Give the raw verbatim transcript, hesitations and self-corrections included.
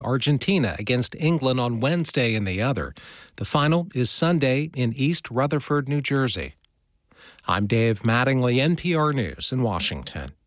Argentina against England on Wednesday in the other. The final is Sunday in East Rutherford, New Jersey. I'm Dave Mattingly, N P R News in Washington.